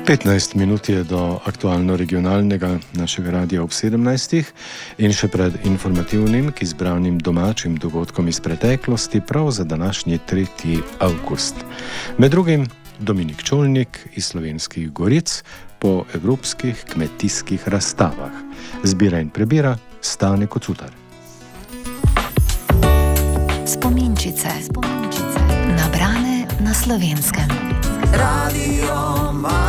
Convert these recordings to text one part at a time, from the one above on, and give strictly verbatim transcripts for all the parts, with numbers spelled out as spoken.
petnajst minut je do aktualno-regionalnega našega radia ob sedemnajstih in še pred informativnim, ki izbranim domačim dogodkom iz preteklosti prav za današnji tretji avgust. Med drugim Dominik Čolnik iz Slovenskih Goric po evropskih kmetijskih razstavah. Zbira in prebira Stane Kocutar. Spominčice, spominčice, nabrane na Slovenskem. Radio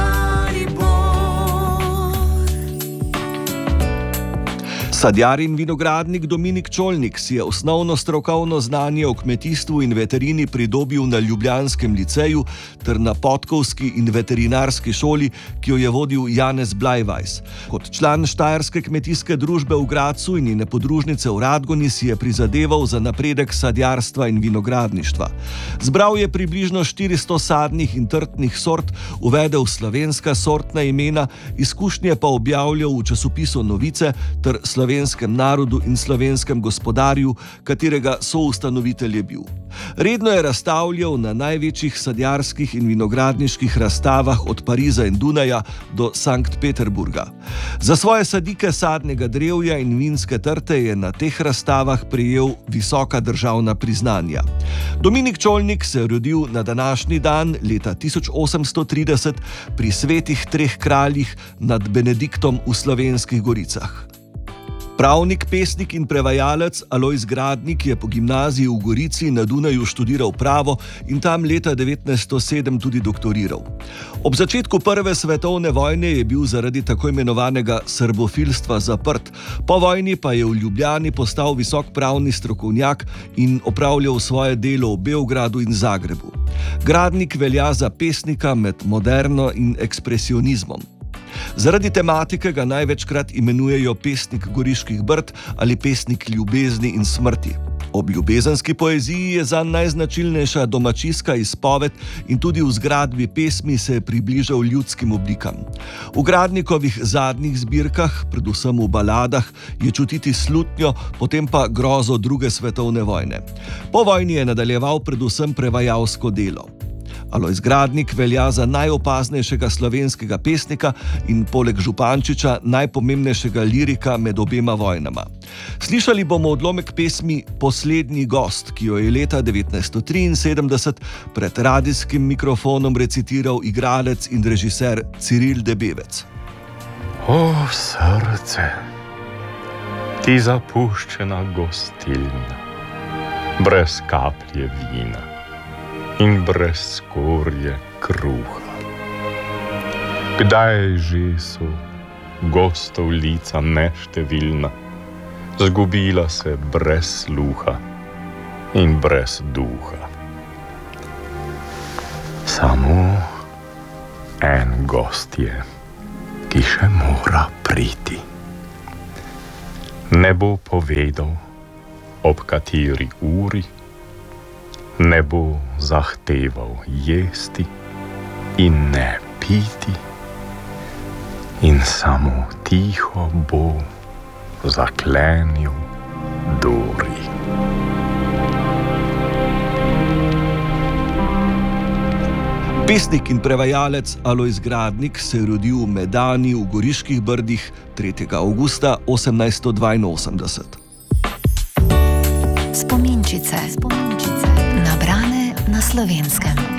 Sadjar in vinogradnik Dominik Čolnik si je osnovno strokovno znanje o kmetijstvu in veterini pridobil na ljubljanskem liceju ter na podkovski in veterinarski šoli, ki jo je vodil Janez Blajvajs. Kot član Štajerske kmetijske družbe v Gradcu in njene podružnice v Radgoni si je prizadeval za napredek sadjarstva in vinogradništva. Zbral je približno štiristo sadnih in trtnih sort, uvedel slovenska sortna imena, izkušnje pa objavljal v časopisu Novice ter Slovenskem narodu in Slovenskem gospodarju, katerega soustanovitelj je bil. Redno je razstavljal na največjih sadjarskih in vinogradniških razstavah od Pariza in Dunaja do Sankt Peterburga. Za svoje sadike sadnega drevja in vinske trte je na teh razstavah prejel visoka državna priznanja. Dominik Čolnik se je rodil na današnji dan leta tisoč osemsto trideset pri Svetih treh kraljih nad Benediktom v Slovenskih Goricah. Pravnik, pesnik in prevajalec Alojz Gradnik je po gimnaziji v Gorici na Dunaju študiral pravo in tam leta devetnajststo sedem tudi doktoriral. Ob začetku prve svetovne vojne je bil zaradi tako imenovanega srbofilstva zaprt, po vojni pa je v Ljubljani postal visok pravni strokovnjak in opravljal svoje delo v Beogradu in Zagrebu. Gradnik velja za pesnika med moderno in ekspresionizmom. Zaradi tematike ga največkrat imenujejo pesnik Goriških brd ali pesnik ljubezni in smrti. Ob ljubezenski poeziji je zanj najznačilnejša domačijska izpoved in tudi v zgradbi pesmi se je približal ljudskim oblikam. V Gradnikovih zadnjih zbirkah, predvsem v baladah, je čutiti slutnjo, potem pa grozo druge svetovne vojne. Po vojni je nadaljeval predvsem prevajalsko delo. Alojz Gradnik velja za najopaznejšega slovenskega pesnika in poleg Župančiča najpomembnejšega lirika med obema vojnama. Slišali bomo odlomek pesmi Poslednji gost, ki jo je leta devetnajststo triinsedemdeset pred radijskim mikrofonom recitiral igralec in režiser Ciril Debevec. O srce, ti zapuščena gostilna, brez kaplje vina in brez skorje kruha. Kdaj že so gostov lica neštevilna, zgubila se brez sluha in brez duha. Samo en gost je, ki še mora priti. Ne bo povedal, ob kateri uri, ne bo zahteval jesti in ne piti in samo tiho bo zaklenil duri. Pesnik in prevajalec Alojz Gradnik se je rodil v Medani v Goriških brdih tretjega avgusta osemnajststo dvainosemdeset. Spominčice, spominčice, nabrane na Slovenskem.